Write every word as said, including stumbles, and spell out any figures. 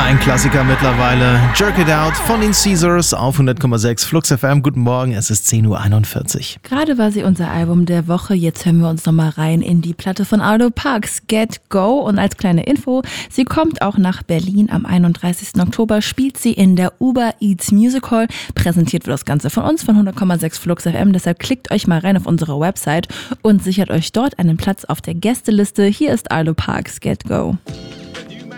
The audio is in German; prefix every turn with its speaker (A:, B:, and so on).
A: Ein Klassiker mittlerweile. Jerk It Out von den Caesars auf hundert Komma sechs Flux F M. Guten Morgen, es ist zehn Uhr einundvierzig.
B: Gerade war sie unser Album der Woche. Jetzt hören wir uns nochmal rein in die Platte von Arlo Parks, Get Go. Und als kleine Info, sie kommt auch nach Berlin. Am einunddreißigsten Oktober spielt sie in der Uber Eats Music Hall. Präsentiert wird das Ganze von uns, von hundert Komma sechs Flux F M. Deshalb klickt euch mal rein auf unsere Website und sichert euch dort einen Platz auf der Gästeliste. Hier ist Arlo Parks, Get Go.